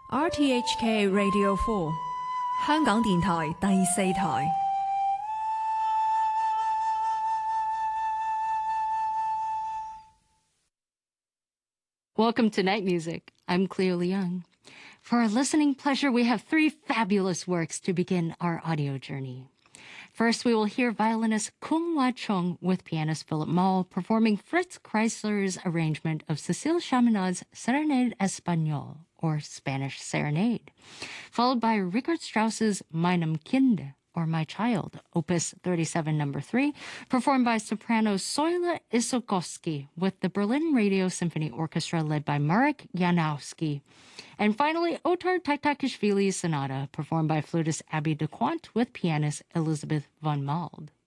RTHK Radio 4香港電台第四台。 Welcome to Night Music. I'm Cleo Leung. For our listening pleasure, we have three fabulous works to begin our audio journey. First, we will hear violinist Kung Hwa Chung with pianist Philip Mall performing Fritz Kreisler's arrangement of Cécile Chaminad's Serenade Espagnole, or Spanish Serenade, followed by Richard Strauss's Meinem Kind, or My Child, Opus 37 No. 3, performed by soprano Soila Isokowski with the Berlin Radio Symphony Orchestra led by Marek Janowski. And finally, Otar Taktakishvili's Sonata, performed by flutist Abby DeQuant with pianist Elizabeth von Mald.